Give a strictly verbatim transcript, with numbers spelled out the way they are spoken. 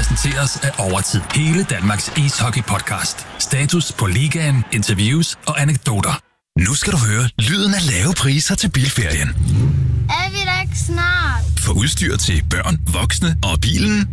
præsenteres af Overtid. Hele Danmarks ishockey-podcast. Status på ligaen, interviews og anekdoter. Nu skal du høre lyden af lave priser til bilferien. Er vi der ikke snart? For udstyr til børn, voksne og bilen